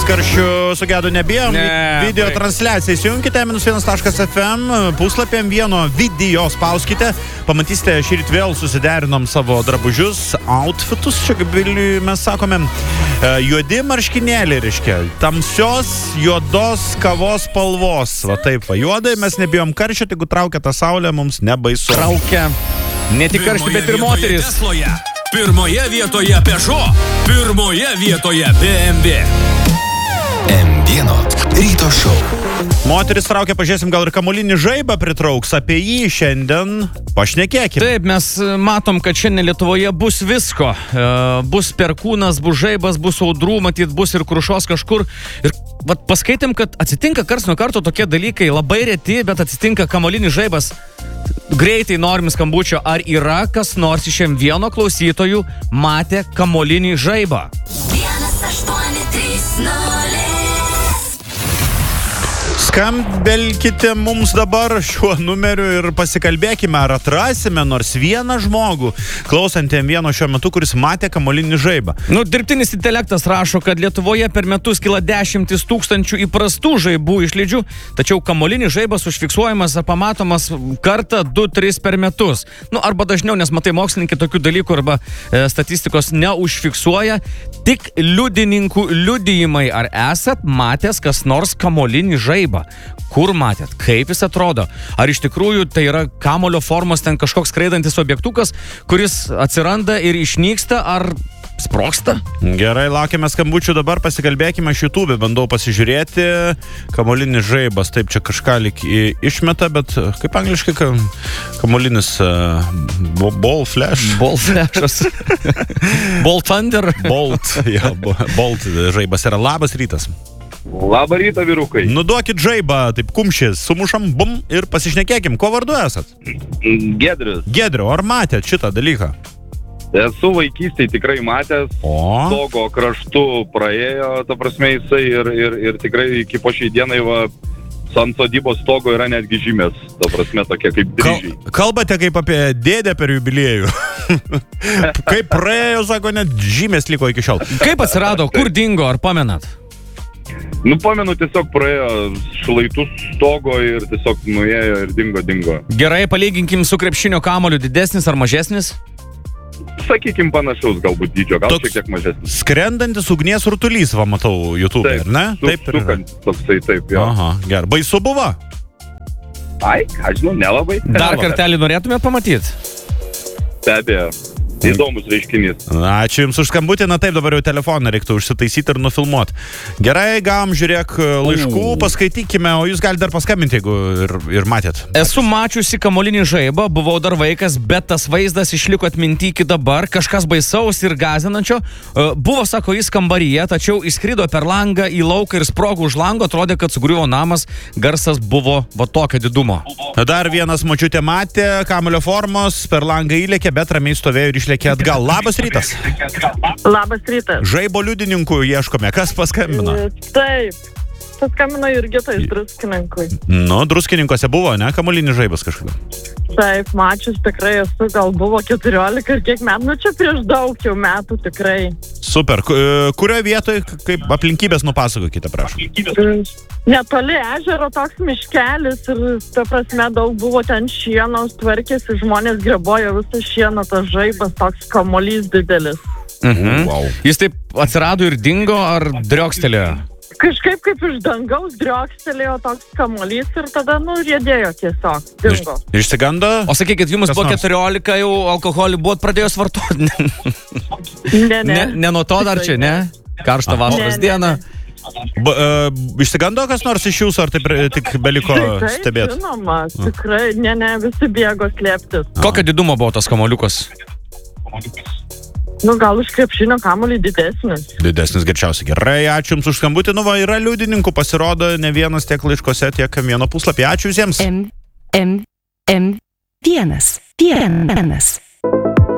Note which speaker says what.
Speaker 1: karščių sugedo nebijom. Video transliaciją įsijunkite, -1.fm, puslapį M1 video spauskite. Pamatysite, šįryt vėl susiderinom savo drabužius, outfitus, čia kaip Vilniui mes sakome. Juodi marškinėliai, reiškia. Tamsios, juodos kavos spalvos. Va taip, va juodai, mes nebijom karščio, jeigu traukia tą saulę, mums nebaisu.
Speaker 2: Traukia ne tik karščių, bet ir moteris.
Speaker 3: Tesloje. Pirmoje vietoje Peugeot. Pirmoje vietoje BMW.
Speaker 4: M1 ryto šou.
Speaker 1: Moteris traukia, pažiūrėsim, gal ir kamuolinį žaibą pritrauks. Apie jį šiandien pašnekėkime.
Speaker 2: Taip, mes matom, kad šiandien Lietuvoje bus visko. Bus perkūnas, bus žaibas, bus audrų, matyt, bus ir krušos kažkur. Ir paskaitėm, kad atsitinka karts nuo karto tokie dalykai, labai reti, bet atsitinka kamuolinis žaibas. Greitai norim skambučio, ar yra kas nors iš M1 klausytojų matė kamuolinį žaibą?
Speaker 5: 1830.
Speaker 1: Skambelkite mums dabar šiuo numeriu ir pasikalbėkime, ar atrasime nors vieną žmogų klausantį M1 šiuo metu, kuris matė kamuolinį žaibą.
Speaker 2: Dirbtinis intelektas rašo, kad Lietuvoje per metus kyla 10 000 įprastų žaibų išlydžių, tačiau kamuolinis žaibas užfiksuojamas ar pamatomas kartą 2-3 per metus. Arba dažniau, nes matai, mokslininkai tokių dalykų arba statistikos neužfiksuoja. Tik liudininkų liudijimai, ar esat matęs kas nors kamuolinį žaibą? Kur matėt? Kaip jis atrodo? Ar iš tikrųjų tai yra kamulio formos ten kažkoks skraidantis objektukas, kuris atsiranda ir išnyksta, ar sprogsta?
Speaker 1: Gerai, laukiame skambučių dabar, pasikalbėkime iš YouTube, bandau pasižiūrėti. Kamuolinis žaibas, taip čia kažką lyg išmeta, bet kaip angliškai kamuolinis ball flash?
Speaker 2: Ball flashas. Ball thunder?
Speaker 1: Bolt, ja, bolt žaibas yra. Labas rytas.
Speaker 6: Labą rytą, vyrukai.
Speaker 1: Nuduokit žaibą, taip kumšės, sumušam, bum, ir pasišnekėkim. Ko vardu esat?
Speaker 6: Giedrius.
Speaker 1: Giedriu, ar matėt šitą dalyką?
Speaker 6: Esu vaikystėje tikrai matęs, stogo kraštu praėjo, ta prasme jisai ir tikrai iki po šiai dienai ant sodybos stogo yra netgi žymės, ta prasme tokie kaip dryžiai.
Speaker 1: Kalbate kaip apie dėdę per jubiliejų. Kaip praėjo, sako, net žymės liko iki šiol.
Speaker 2: Kaip atsirado, kur dingo, ar pamenat?
Speaker 6: Pamenu, tiesiog praėjo šlaitus stogo ir tiesiog nuėjo ir dingo.
Speaker 2: Gerai, palyginkim su krepšinio kamuoliu, didesnis ar mažesnis?
Speaker 6: Sakykim, panašaus galbūt dydžio, gal šiek tiek mažesnis.
Speaker 1: Skrendantis ugnies rutulys, matau YouTube, ar ne?
Speaker 6: Taip, toksai, taip, jo.
Speaker 1: Aha, gerai. Baisu buvo?
Speaker 6: Ai, ką žinau, nelabai.
Speaker 2: Dar kartelį norėtume pamatyti?
Speaker 6: Be abejo. Įdomus reiškinys.
Speaker 1: Ačiū Jums už skambutį. Na taip, dabar jau telefoną reiktų užsitaisyti ir nufilmuoti. Gerai, gavom, žiūrėk, laiškų, paskaitykime, o jūs galite dar paskambinti, jeigu ir matėt.
Speaker 2: Esu mačiusi kamuolinį žaibą, buvau dar vaikas, bet tas vaizdas išliko atminty iki dabar, kažkas baisaus ir gąsdinančio. Buvo, sako, jis kambaryje, tačiau įskrido per langą į lauką ir sprogo už lango, atrodė, kad sugriuvo namas, garsas buvo tokio didumo.
Speaker 1: Dar vienas močiutė matė, kamuolio formos, per langą įlėkė, bet ramiai stovėjo ir išlėkė atgal. Labas rytas.
Speaker 7: Labas rytas.
Speaker 1: Žaibo liudininkų ieškome. Kas paskambino?
Speaker 7: Taip. Paskambino Jurgita iš Druskininkų.
Speaker 1: Druskininkose buvo, ne? Kamuolinis žaibas kažkada.
Speaker 7: Taip, mačius tikrai esu, gal buvo 14 ir kiek metų, čia prieš daug jau metų tikrai.
Speaker 1: Super. Kurioje vietoje, kaip aplinkybės nupasakokite, prašom.
Speaker 7: Netoli ežero toks miškelis ir, ta prasme, daug buvo ten šienos, tvarkėsi, žmonės grebojo visą šieną, tas žaibas, toks kamuolys didelis.
Speaker 1: Wow.
Speaker 2: Jis taip atsirado ir dingo, ar driokstelėjo?
Speaker 7: Kažkaip kaip iš dangaus driokstelėjo toks kamuolys ir tada, riedėjo tiesiog, dingo.
Speaker 1: Išsigando?
Speaker 2: O sakykit, jums buvo 14, jau alkoholį buvot pradėjus vartoti? Ne nuo to dar čia, ne? Karštą vasaros dieną.
Speaker 1: Išsigando kas nors iš jūsų, ar tik beliko stebėti?
Speaker 7: Žinoma, tikrai, visi bėgo slėptis.
Speaker 2: Kokio didumo buvo tas kamuoliukas?
Speaker 7: Gal už krepšinio kamuolį didesnis.
Speaker 1: Didesnis greičiausiai. Gerai, ačiū Jums už skambutį. Yra liudininkų, pasirodo ne vienas tiek laiškose, tiek M1 puslapį. Ačiū visiems.
Speaker 5: M1.